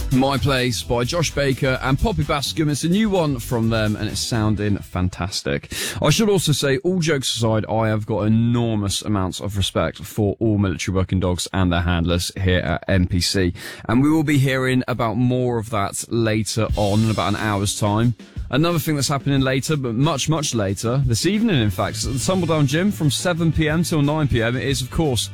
My Place by Josh Baker and Poppy Bascom. It's a new one from them and it's sounding fantastic. I should also say, all jokes aside, I have got enormous amounts of respect for all military working dogs and their handlers here at NPC. And we will be hearing about more of that later on in about an hour's time. Another thing that's happening later, but much, much later, this evening in fact, at the Tumbledown Gym from 7pm till 9pm, it is of course